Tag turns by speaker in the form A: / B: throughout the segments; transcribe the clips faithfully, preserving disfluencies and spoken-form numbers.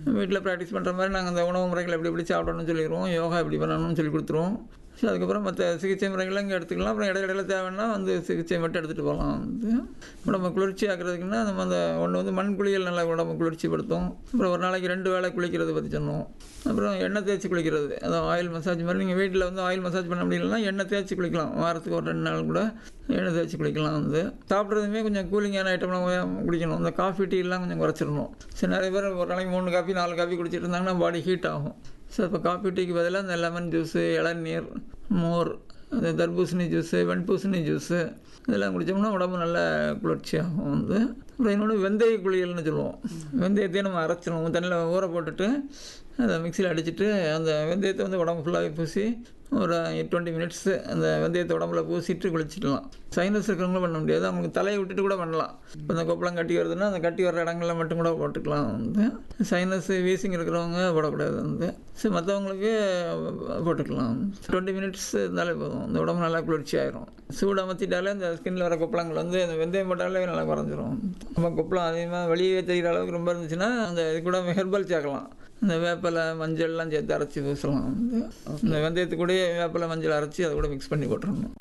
A: வீட்டில் ப்ராக்டிஸ் பண்ணுற மாதிரி நாங்கள் அந்த உணவு முறைகள் எப்படி எப்படி சாப்பிடணும்னு சொல்லிடுவோம், யோகா எப்படி பண்ணணும்னு சொல்லி கொடுத்துருவோம். ஸோ அதுக்கப்புறம் மற்ற சிகிச்சை முறைகள்லாம் இங்கே எடுத்துக்கலாம். அப்புறம் இடையில தேவைன்னா வந்து சிகிச்சை மட்டும் எடுத்துகிட்டு போகலாம். வந்து உடம்பு குளிர்ச்சி ஆக்கிறதுக்குன்னா நம்ம அந்த ஒன்று வந்து மண் குளியல் நல்லா உடம்பு குளிர்ச்சிப்படுத்தும். அப்புறம் ஒரு நாளைக்கு ரெண்டு வேளை குளிக்கிறது பற்றி சொன்னோம். அப்புறம் எண்ணெய் தேய்ச்சி குளிக்கிறது, அதான் ஆயில் மசாஜ் மாதிரி. நீங்கள் வீட்டில் வந்து ஆயில் மசாஜ் பண்ண முடியலன்னா எண்ணெய் தேய்ச்சி குளிக்கலாம். வாரத்துக்கு ஒரு ரெண்டு நாள் கூட எண்ணெய் தேய்ச்சி குளிக்கலாம். வந்து சாப்பிட்றதுமே கொஞ்சம் கூலிங்கான ஐட்டம்லாம் குடிக்கணும். இந்த காஃபி டீலாம் கொஞ்சம் குறைச்சிடணும். சரி, நிறைய பேர் ஒரு நாளைக்கு மூணு காஃபி நாலு காஃபி குடிச்சிட்டு இருந்தாங்கன்னா பாடி ஹீட் ஆகும். ஸோ இப்போ காஃபி டீக்கு பதிலாக இந்த லெமன் ஜூஸு, இளநீர், மோர், இந்த தர்பூசணி ஜூஸு, வெண்பூசணி ஜூஸு இதெல்லாம் குடித்தோம்னா உடம்பு நல்ல குளிர்ச்சியாகும். வந்து அப்புறம் இன்னொன்று வெந்தய குளியல்னு சொல்லுவோம். வெந்தயத்தையும் நம்ம அரைச்சிடணும், தண்ணியில் ஊற போட்டுட்டு அதை மிக்சியில் அடிச்சுட்டு அந்த வெந்தயத்தை வந்து உடம்பு ஃபுல்லாகவே பூசி ஒரு டுவெண்ட்டி மினிட்ஸு அந்த வெந்தயத்தை உடம்புல பூசிட்டு குளிச்சிடலாம். சைனஸ் இருக்கிறவங்களும் பண்ண முடியாது, அவங்களுக்கு தலையை விட்டுட்டு கூட பண்ணலாம். இப்போ இந்த கொப்பளம் கட்டி வருதுன்னா அந்த கட்டி வர்ற இடங்களில் மட்டும் கூட போட்டுக்கலாம். வந்து சைனஸ் வீசிங் இருக்கிறவங்க போடக்கூடாது. வந்து சரி, மற்றவங்களுக்கு போட்டுக்கலாம். டுவெண்ட்டி மினிட்ஸ் இருந்தாலே போதும், இந்த உடம்பு நல்லா குளிர்ச்சி ஆயிரும். சூடு அமர்த்திட்டாலே இந்த ஸ்கின்னில் வர கொப்பளங்கள் வந்து அந்த வெந்தயம் போட்டாலே நல்லா குறைஞ்சிரும். நம்ம கொப்பளம் அதிகமாக வெளியே தெரிகிற அளவுக்கு ரொம்ப இருந்துச்சுன்னா அந்த இது கூட ஹெர்பல் சேர்க்கலாம். இந்த வேப்பிலை மஞ்சள்லாம் சேர்த்து அரைச்சி பூசலாம். வந்து இந்த வெந்தயத்து கூட வேப்பிலை மஞ்சள் அரைச்சி அதை கூட மிக்ஸ் பண்ணி போட்டுருணும்.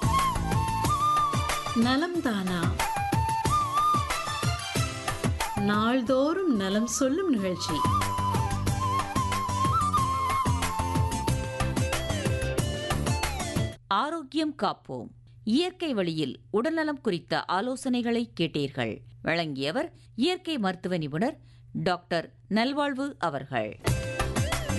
B: நலம் தானா, நாள்தோறும் நலம் சொல்லும் நிகழ்ச்சி.
C: ஆரோக்கியம் காப்போம், இயற்கை வழியில் உடல்நலம் குறித்த ஆலோசனைகளை கேட்டீர்கள். வழங்கியவர் இயற்கை மருத்துவ நிபுணர் டாக்டர் நல்வாழ்வு அவர்கள்.